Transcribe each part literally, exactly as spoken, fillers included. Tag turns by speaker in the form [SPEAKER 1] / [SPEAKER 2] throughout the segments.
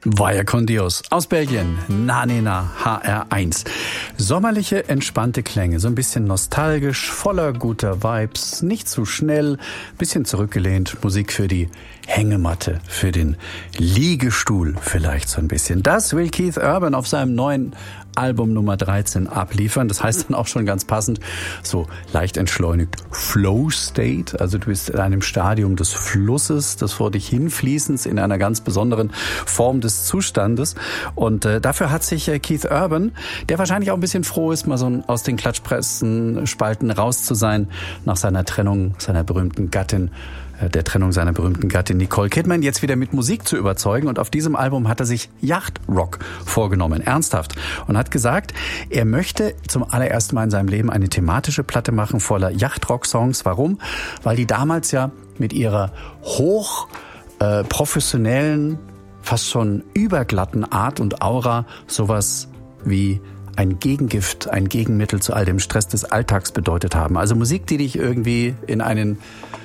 [SPEAKER 1] Vaya con Dios. Aus Belgien, Nanena, H R eins. Sommerliche, entspannte Klänge, so ein bisschen nostalgisch, voller guter Vibes, nicht zu schnell, bisschen zurückgelehnt, Musik für die Hängematte, für den Liegestuhl vielleicht so ein bisschen. Das will Keith Urban auf seinem neuen Album Nummer dreizehn abliefern. Das heißt dann auch schon ganz passend, so leicht entschleunigt Flow State. Also du bist in einem Stadium des Flusses, des vor dich hinfließens, in einer ganz besonderen Form des Zustandes. Und äh, dafür hat sich äh, Keith Urban, der wahrscheinlich auch ein bisschen froh ist, mal so aus den Klatschpressen-Spalten raus zu sein, nach seiner Trennung, seiner berühmten Gattin, der Trennung seiner berühmten Gattin Nicole Kidman, jetzt wieder mit Musik zu überzeugen. Und auf diesem Album hat er sich Yachtrock vorgenommen, ernsthaft. Und hat gesagt, er möchte zum allerersten Mal in seinem Leben eine thematische Platte machen voller Yachtrock-Songs. Warum? Weil die damals ja mit ihrer hoch äh, professionellen, fast schon überglatten Art und Aura sowas wie ein Gegengift, ein Gegenmittel zu all dem Stress des Alltags bedeutet haben. Also Musik, die dich irgendwie in einen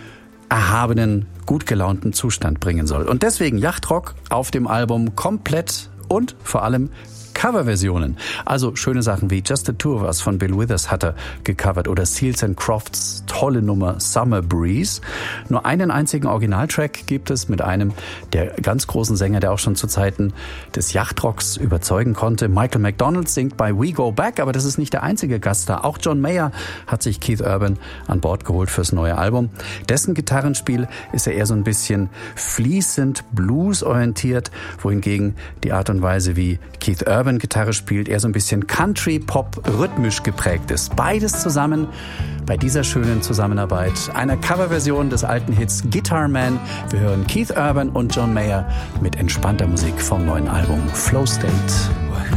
[SPEAKER 1] erhabenen, gut gelaunten Zustand bringen soll. Und deswegen Yachtrock auf dem Album komplett und vor allem Coverversionen. Also schöne Sachen wie Just the Two of Us von Bill Withers hat er gecovert oder Seals and Crofts tolle Nummer Summer Breeze. Nur einen einzigen Originaltrack gibt es mit einem der ganz großen Sänger, der auch schon zu Zeiten des Yachtrocks überzeugen konnte. Michael McDonald singt bei We Go Back, aber das ist nicht der einzige Gast da. Auch John Mayer hat sich Keith Urban an Bord geholt fürs neue Album. Dessen Gitarrenspiel ist ja eher so ein bisschen fließend bluesorientiert, wohingegen die Art und Weise, wie Keith Urban Gitarre spielt, eher so ein bisschen Country-Pop-rhythmisch geprägt ist. Beides zusammen bei dieser schönen Zusammenarbeit einer Coverversion des alten Hits Guitar Man. Wir hören Keith Urban und John Mayer mit entspannter Musik vom neuen Album Flow State.